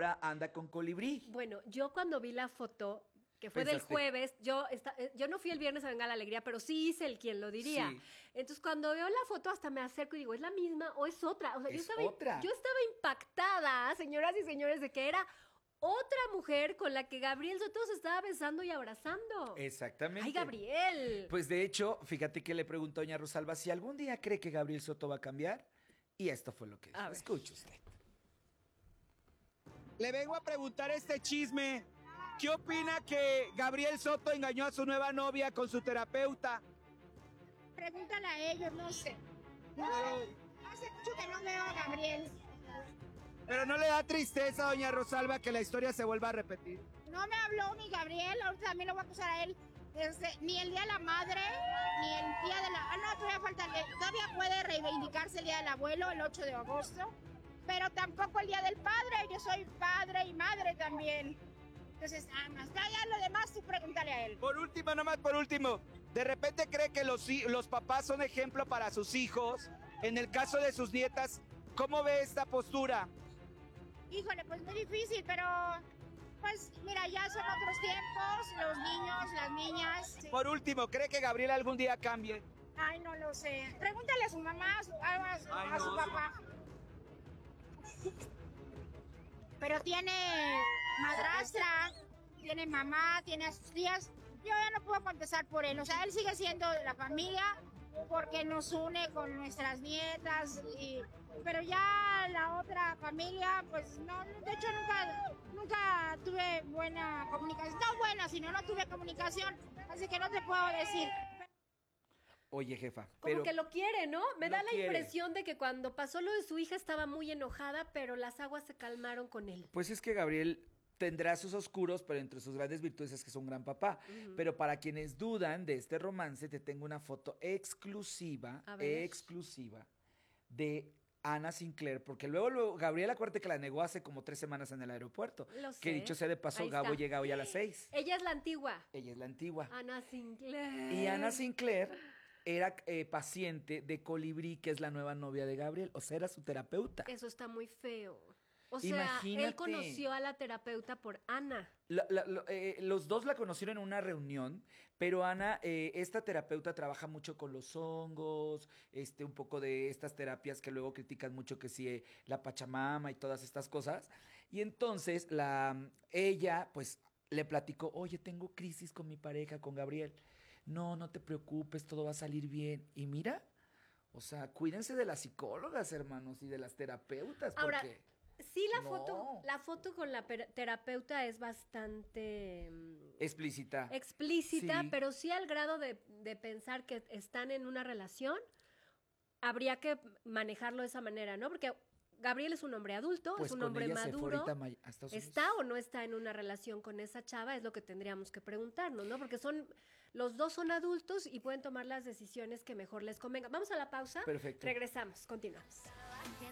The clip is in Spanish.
ahora anda con Colibrí. Bueno, yo cuando vi la foto, que fue del Pensaste. jueves, yo no fui el viernes a Venga la Alegría, pero sí hice el quien lo diría. Sí. Entonces, cuando veo la foto, hasta me acerco y digo, ¿es la misma o es otra? O sea, Es otra. yo estaba impactada, señoras y señores, de que era otra mujer con la que Gabriel Soto se estaba besando y abrazando. Exactamente. ¡Ay, Gabriel! Pues de hecho, fíjate que le preguntó a doña Rosalba si algún día cree que Gabriel Soto va a cambiar. Y esto fue lo que dijo. A ver. Escuche usted. Le vengo a preguntar este chisme. ¿Qué opina que Gabriel Soto engañó a su nueva novia con su terapeuta? Pregúntale a ellos, no sé. Hace mucho que no veo a Gabriel. Pero no le da tristeza a doña Rosalba que la historia se vuelva a repetir. No me habló ni Gabriel, ahorita también lo voy a acusar a él. Ni el Día de la Madre, ni el Día de la... no, todavía falta... Todavía puede reivindicarse el Día del Abuelo, el 8 de agosto. Pero tampoco el Día del Padre. Yo soy padre y madre también. Entonces, nada más. Ya lo demás tú pregúntale a él. Por último, nomás por último. ¿De repente cree que los papás son ejemplo para sus hijos? En el caso de sus nietas, ¿cómo ve esta postura? Híjole, pues muy difícil, pero... Pues mira, ya son otros tiempos, los niños, las niñas. Sí. Por último, ¿cree que Gabriel algún día cambie? Ay, no lo sé. Pregúntale a su mamá, a su papá. Pero tiene madrastra, tiene mamá, tiene a sus tías. Yo ya no puedo contestar por él. O sea, él sigue siendo de la familia porque nos une con nuestras nietas. Pero ya la otra familia, pues no. De hecho, nunca tuve buena comunicación. No buena, sino no tuve comunicación. Así que no te puedo decir. Oye, jefa. Como pero que lo quiere, ¿no? Me lo da la quiere. impresión de que cuando pasó lo de su hija estaba muy enojada, pero las aguas se calmaron con él. Pues es que Gabriel tendrá sus oscuros, pero entre sus grandes virtudes es que es un gran papá. Pero para quienes dudan de este romance, te tengo una foto exclusiva, A ver. exclusiva, de Ana Sinclair, porque luego Gabriel, acuérdate que la negó hace como 3 semanas en el aeropuerto. Lo Que sé. dicho sea de paso, Ahí Gabo está. llega hoy a las 6. Ella es la antigua. Ella es la antigua. Ana Sinclair. Y Ana Sinclair era paciente de Colibrí, que es la nueva novia de Gabriel. O sea, era su terapeuta. Eso está muy feo. O sea, Imagínate. él conoció a la terapeuta por Ana. Los dos la conocieron en una reunión, pero Ana, esta terapeuta trabaja mucho con los hongos, un poco de estas terapias que luego critican mucho, que sí, la Pachamama y todas estas cosas. Y entonces ella, pues, le platicó, oye, tengo crisis con mi pareja, con Gabriel. No, no te preocupes, todo va a salir bien. Y mira, o sea, cuídense de las psicólogas, hermanos, y de las terapeutas, Ahora, porque... sí, No. la foto con la terapeuta es bastante Explícita. explícita, Sí. pero sí al grado de pensar que están en una relación, habría que manejarlo de esa manera, ¿no? Porque Gabriel es un hombre adulto, Pues es un con hombre ella se fue maduro. ahorita a Estados Unidos. ¿Está o no está en una relación con esa chava? Es lo que tendríamos que preguntarnos, ¿no? Porque los dos son adultos y pueden tomar las decisiones que mejor les convenga. Vamos a la pausa. Perfecto. Regresamos, continuamos.